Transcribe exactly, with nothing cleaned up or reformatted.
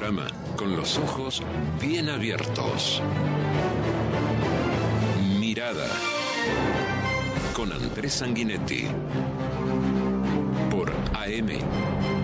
panorama con los ojos bien abiertos. Mirada con Andrés Sanguinetti por A M